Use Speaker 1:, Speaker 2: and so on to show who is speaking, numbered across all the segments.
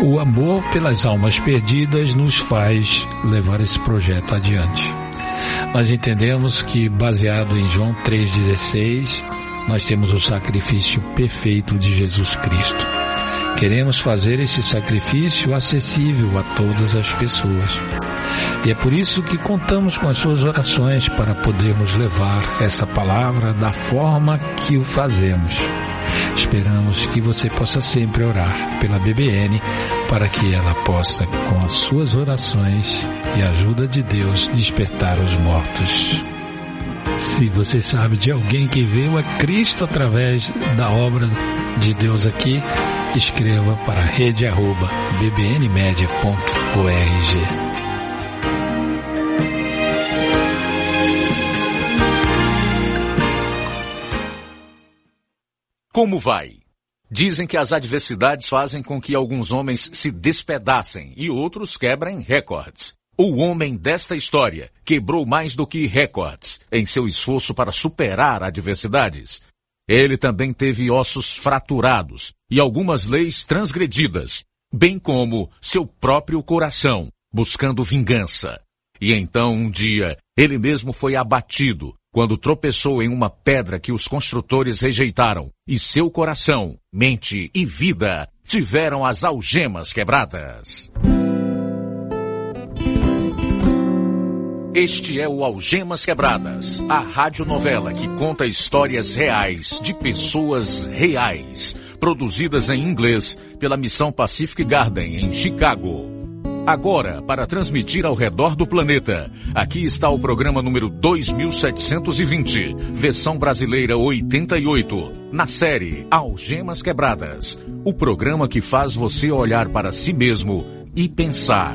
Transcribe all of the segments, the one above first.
Speaker 1: O amor pelas almas perdidas nos faz levar esse projeto adiante. Nós entendemos que, baseado em João 3,16, nós temos o sacrifício perfeito de Jesus Cristo. Queremos fazer esse sacrifício acessível a todas as pessoas. E é por isso que contamos com as suas orações para podermos levar essa palavra da forma que o fazemos. Esperamos que você possa sempre orar pela BBN para que ela possa, com as suas orações e a ajuda de Deus, despertar os mortos. Se você sabe de alguém que veio a Cristo através da obra de Deus aqui, escreva para rede@bbnmedia.org.
Speaker 2: Como vai? Dizem que as adversidades fazem com que alguns homens se despedacem e outros quebrem recordes. O homem desta história quebrou mais do que recordes em seu esforço para superar adversidades. Ele também teve ossos fraturados e algumas leis transgredidas, bem como seu próprio coração, buscando vingança. E então, um dia, ele mesmo foi abatido quando tropeçou em uma pedra que os construtores rejeitaram, e seu coração, mente e vida tiveram as algemas quebradas. Este é o Algemas Quebradas, a radionovela que conta histórias reais de pessoas reais, produzidas em inglês pela Missão Pacific Garden, em Chicago. Agora, para transmitir ao redor do planeta, aqui está o programa número 2720, versão brasileira 88, na série Algemas Quebradas, o programa que faz você olhar para si mesmo e pensar.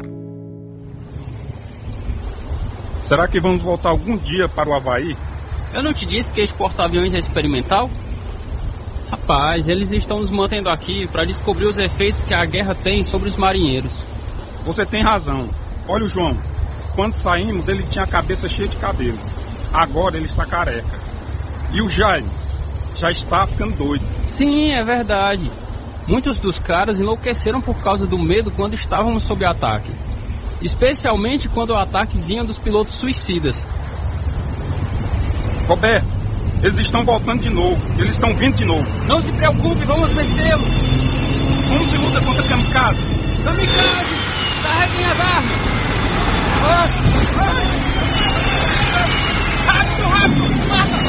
Speaker 3: Será que vamos voltar algum dia para o Havaí?
Speaker 4: Eu não te disse que este porta-aviões é experimental? Rapaz, eles estão nos mantendo aqui para descobrir os efeitos que a guerra tem sobre os marinheiros.
Speaker 3: Você tem razão. Olha o João. Quando saímos, ele tinha a cabeça cheia de cabelo. Agora ele está careca. E o Jaime já está ficando doido.
Speaker 4: Sim, é verdade. Muitos dos caras enlouqueceram por causa do medo quando estávamos sob ataque. Especialmente quando o ataque vinha dos pilotos suicidas.
Speaker 3: Roberto, eles estão voltando de novo. Eles estão vindo de novo.
Speaker 4: Não se preocupe, vamos vencê-los.
Speaker 3: Como se luta contra kamikazes?
Speaker 4: Kamikazes! Carreguem as armas! Rápido! Passa!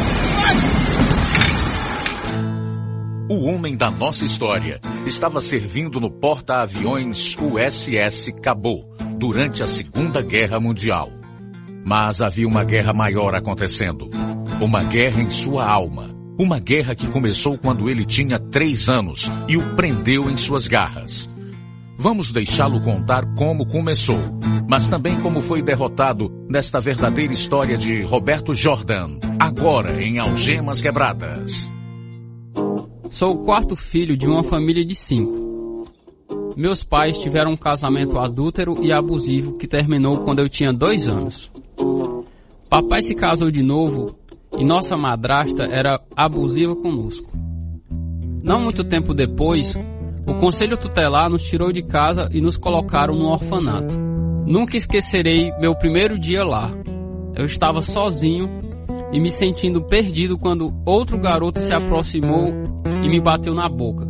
Speaker 4: Vai!
Speaker 2: O homem da nossa história estava servindo no porta-aviões USS Cabot durante a Segunda Guerra Mundial. Mas havia uma guerra maior acontecendo. Uma guerra em sua alma. Uma guerra que começou quando ele tinha 3 anos e o prendeu em suas garras. Vamos deixá-lo contar como começou, mas também como foi derrotado nesta verdadeira história de Roberto Jordan, agora em Algemas Quebradas.
Speaker 4: Sou o 4º filho de uma família de 5. Meus pais tiveram um casamento adúltero e abusivo que terminou quando eu tinha 2 anos. Papai se casou de novo e nossa madrasta era abusiva conosco. Não muito tempo depois, o Conselho Tutelar nos tirou de casa e nos colocaram no orfanato. Nunca esquecerei meu primeiro dia lá. Eu estava sozinho e me sentindo perdido quando outro garoto se aproximou e me bateu na boca.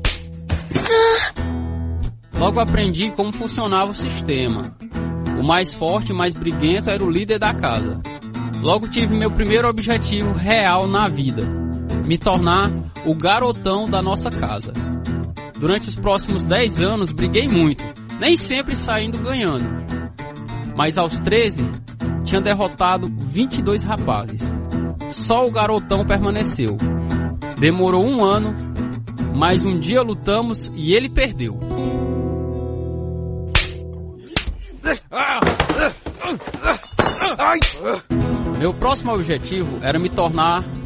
Speaker 4: Logo aprendi como funcionava o sistema. O mais forte e mais briguento era o líder da casa. Logo tive meu primeiro objetivo real na vida: me tornar o garotão da nossa casa. Durante os próximos 10 anos briguei muito, nem sempre saindo ganhando. Mas aos 13, tinha derrotado 22 rapazes. Só o garotão permaneceu. Demorou 1 ano, mas um dia lutamos e ele perdeu. Meu próximo objetivo era me tornar